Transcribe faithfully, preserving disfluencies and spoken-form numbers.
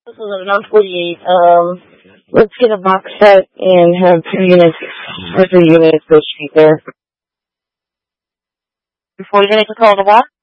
This is a nine forty-eight. Um, let's get a box set and have two units, or three units go straight there. Before you get to call the what?